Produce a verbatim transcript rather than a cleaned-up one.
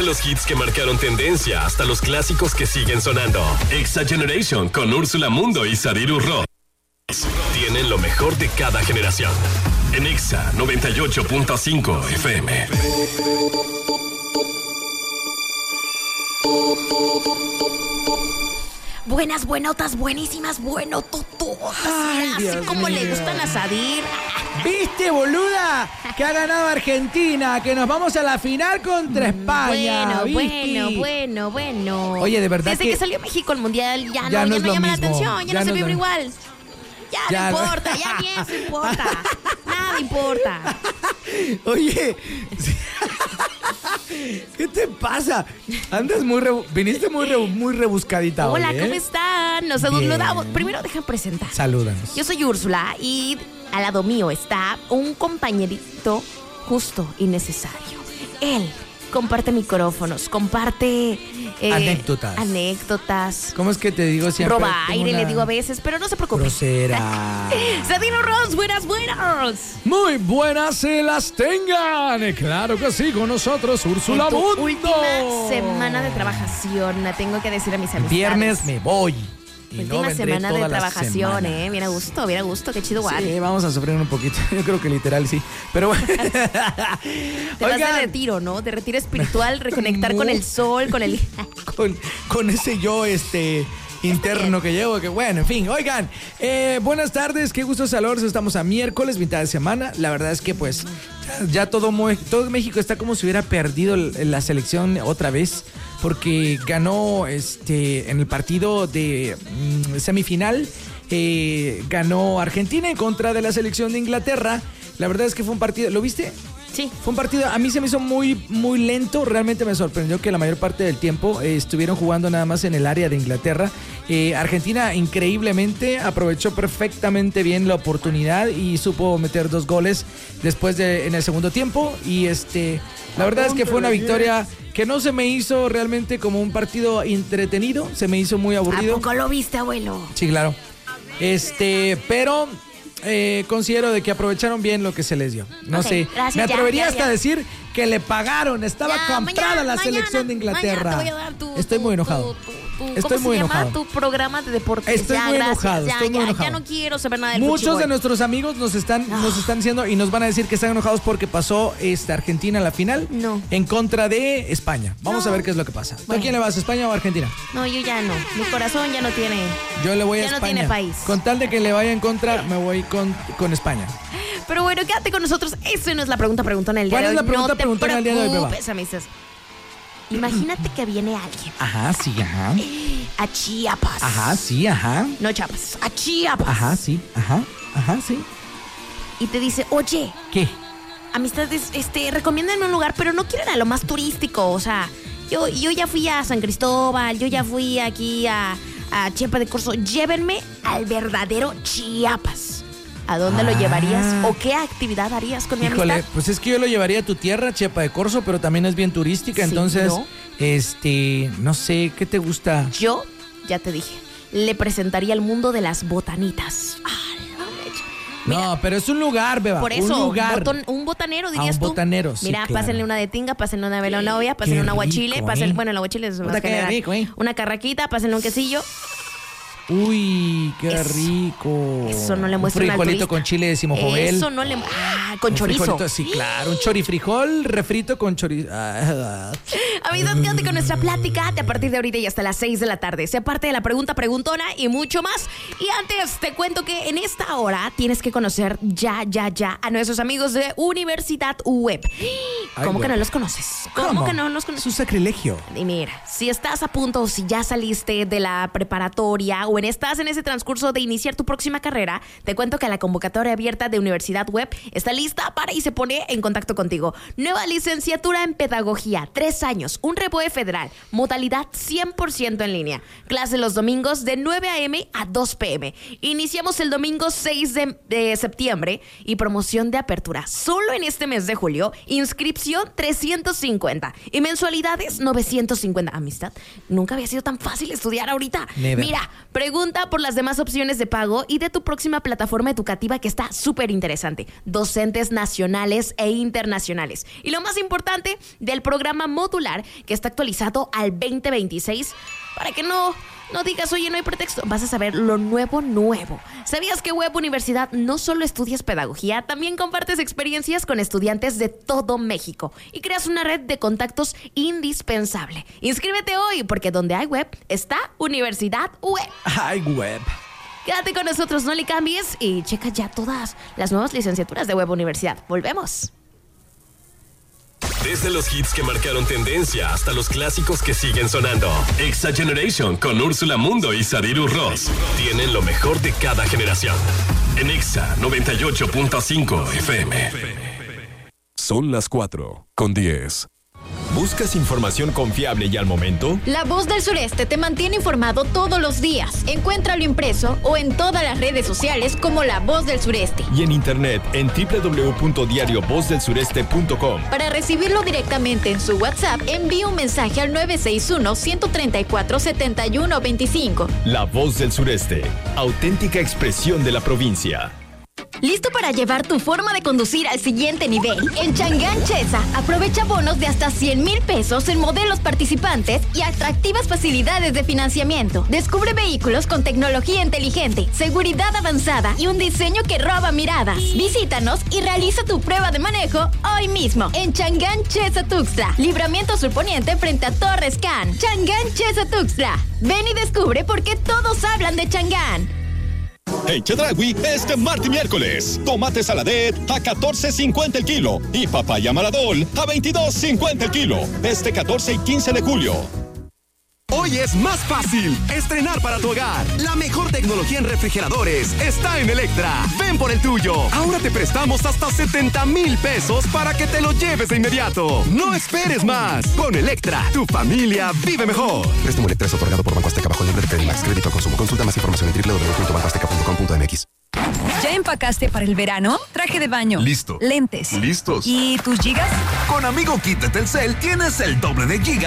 Desde los hits que marcaron tendencia hasta los clásicos que siguen sonando. Exa Generation con Úrsula Mundo y Sadiru Ross tienen lo mejor de cada generación. En Exa noventa y ocho punto cinco F M. Buenas, buenotas, buenísimas, buenotototas. Así como le gustan a Sadir. ¿Viste, boluda? Que ha ganado Argentina, que nos vamos a la final contra España. Bueno, ¿viste? bueno, bueno, bueno. Oye, de verdad Desde que... que salió México al Mundial ya, Ya no, no ya es no lo llama la mismo. atención, ya, Ya no se no es vibra lo- igual. Ya, Ya no no. importa, ya ni eso importa. Nada importa. Oye, ¿qué te pasa? Andas muy... Rebu... Viniste muy, rebu... muy rebuscadita Hola, hoy, ¿eh? ¿cómo están? Nos Bien. saludamos. Primero dejan presentar. Salúdanos. Yo soy Úrsula y al lado mío está un compañerito justo y necesario. Él comparte micrófonos, comparte eh, Anécdotas. anécdotas, ¿Cómo es que te digo siempre? roba Tengo aire, una le digo a veces, pero no se preocupe. grosera. Sadino Ross, buenas, buenas. Muy buenas se las tengan. Claro que sí, con nosotros Úrsula En tu Mundo. última semana de trabajación, tengo que decir a mis amistades. Viernes me voy. Y Última no vendré semana de toda la trabajación, semana. eh. Bien a gusto, bien a gusto, qué chido, guay. Sí, vamos a sufrir un poquito. Yo creo que literal sí. Pero bueno. Te vas de retiro, ¿no? De retiro espiritual, reconectar con el sol, con el... con, con ese yo este interno que llevo, que bueno, en fin. Oigan, eh, buenas tardes, qué gusto saludarlos. Estamos a miércoles, mitad de semana. La verdad es que pues ya, ya todo, Mo- todo México está como si hubiera perdido el- la selección otra vez, porque ganó este en el partido de mm, semifinal. Eh, ganó Argentina en contra de la selección de Inglaterra. La verdad es que fue un partido, ¿lo viste? Sí. Fue un partido, a mí se me hizo muy, muy lento. Realmente me sorprendió que la mayor parte del tiempo eh, estuvieron jugando nada más en el área de Inglaterra. Eh, Argentina increíblemente aprovechó perfectamente bien la oportunidad y supo meter dos goles después de en el segundo tiempo. Y este, la verdad es que fue una victoria que no se me hizo realmente como un partido entretenido. Se me hizo muy ¿A aburrido. poco lo viste, abuelo? Sí, claro. Este, pero eh, considero de que aprovecharon bien lo que se les dio. No Ok, sé, gracias, me ya, atrevería ya, hasta ya. a decir que le pagaron, estaba Ya, comprada mañana, la mañana, selección de Inglaterra. mañana te voy a dar tu- Estoy tu- muy enojado. tu- tu- tu- Estoy ¿cómo muy se llama enojado. tu programa de deportes? Estoy ya, muy gracias, enojado, ya, estoy muy ya, enojado. ya no quiero saber nada del Muchos fútbol. de nuestros amigos nos están, nos están diciendo y nos van a decir que están enojados porque pasó esta Argentina en la final No. en contra de España. Vamos No. a ver qué es lo que pasa. ¿Tú a Bueno. quién le vas, España o Argentina? No, yo ya no. Mi corazón ya no tiene... Yo le voy a Ya no España. tiene país. Con tal de que le vaya en contra, me voy con, con España. Pero bueno, quédate con nosotros. Eso no es la pregunta preguntona del día ¿Cuál de es hoy. la pregunta no te preguntona del día de hoy, beba? preocupes, amistas. Imagínate que viene alguien Ajá, sí, ajá. a Chiapas. Ajá, sí, ajá. No Chiapas, a Chiapas. Ajá, sí, ajá, ajá, sí. Y te dice, oye, ¿Qué? amistades, este, recomiéndenme un lugar, pero no quieren a lo más turístico. O sea, yo, yo ya fui a San Cristóbal, yo ya fui aquí a, a Chiapas de Corzo. Llévenme al verdadero Chiapas. ¿A dónde Ah. lo llevarías? ¿O qué actividad harías con mi Híjole, amistad? pues es que yo lo llevaría a tu tierra, Chiapa de Corzo, pero también es bien turística, Sí, entonces, ¿no? este, no sé, ¿qué te gusta? Yo, ya te dije, le presentaría el mundo de las botanitas. Ay, no, leche. Mira, No, pero es un lugar, beba, por eso, un lugar. botón- un botanero, Ah, dirías un tú. botanero, sí, Mira, claro. pásenle una de tinga, pásenle una vela novia, pásenle Qué un aguachile, rico, pásenle, ¿eh? bueno, el aguachile es más Puta, qué general. rico, ¿eh? Una carraquita, pásenle un quesillo. Uy, qué Eso- rico. eso no le Un muestran al frijolito turista. con chile de Simojovel. Eso no le... Ah, con Un chorizo. frijolito, sí, claro, un chorifrijol refrito con chorizo. Ah, Amigos, quédate con nuestra plática de a partir de ahorita y hasta las seis de la tarde. Sea parte de la pregunta preguntona y mucho más. Y antes te cuento que en esta hora tienes que conocer ya, ya, ya a nuestros amigos de Universidad Web. ¿Cómo que güey. no los conoces? ¿Cómo, que no los Es conoces? un sacrilegio. Y mira, si estás a punto o si ya saliste de la preparatoria o en estás en ese transcurso de iniciar tu próxima carrera, te cuento que la convocatoria abierta de Universidad Web está lista para y se pone en contacto contigo. Nueva licenciatura en pedagogía, tres años, un reboe federal, modalidad cien por ciento en línea. Clase los domingos de nueve a.m. a dos p.m. Iniciamos el domingo seis de, de septiembre y promoción de apertura. Solo en este mes de julio, inscripción inscripción trescientos cincuenta y mensualidades novecientos cincuenta. Amistad, nunca había sido tan fácil estudiar ahorita. Never. Mira, pregunta por las demás opciones de pago y de tu próxima plataforma educativa que está súper interesante. Docentes nacionales e internacionales. Y lo más importante, del programa modular que está actualizado al veinte veintiséis para que no... No digas, oye, no hay pretexto. Vas a saber lo nuevo, nuevo. ¿Sabías que Web Universidad no solo estudias pedagogía, también compartes experiencias con estudiantes de todo México y creas una red de contactos indispensable? Inscríbete hoy, porque donde hay web, está Universidad Web. Ay, web. Quédate con nosotros, no le cambies y checa ya todas las nuevas licenciaturas de Web Universidad. Volvemos. Desde los hits que marcaron tendencia hasta los clásicos que siguen sonando. Exa Generation con Úrsula Mundo y Sadiru Ross tienen lo mejor de cada generación. En Exa noventa y ocho punto cinco F M. Son las cuatro con diez. ¿Buscas información confiable y al momento? La Voz del Sureste te mantiene informado todos los días. Encuéntralo impreso o en todas las redes sociales como La Voz del Sureste. Y en internet en doble u doble u doble u punto diario voz del sureste punto com. Para recibirlo directamente en su WhatsApp, envíe un mensaje al nueve seis uno, uno tres cuatro, siete uno dos cinco. La Voz del Sureste, auténtica expresión de la provincia. ¿Listo para llevar tu forma de conducir al siguiente nivel? En Chang'an Chesa, aprovecha bonos de hasta cien mil pesos en modelos participantes y atractivas facilidades de financiamiento. Descubre vehículos con tecnología inteligente, seguridad avanzada y un diseño que roba miradas. Visítanos y realiza tu prueba de manejo hoy mismo en Chang'an Chesa Tuxtla, Libramiento Surponiente frente a Torres Can. Chang'an Chesa Tuxtla. Ven y descubre por qué todos hablan de Chang'an. En Chedraui, este martes y miércoles, tomate saladet a catorce cincuenta el kilo y papaya maradol a veintidós cincuenta el kilo. Este catorce y quince de julio. Hoy es más fácil estrenar para tu hogar. La mejor tecnología en refrigeradores está en Electra. Ven por el tuyo. Ahora te prestamos hasta setenta mil pesos para que te lo lleves de inmediato. No esperes más. Con Electra, tu familia vive mejor. Préstamo Electra es otorgado por Banco Azteca bajo el nombre de Credimax. Crédito al consumo. Consulta más información en doble u doble u doble u punto banco azteca punto com punto m x. ¿Ya empacaste para el verano? Traje de baño. Listo. Lentes. Listos. ¿Y tus gigas? Con Amigo Kit de Telcel tienes el doble de gigas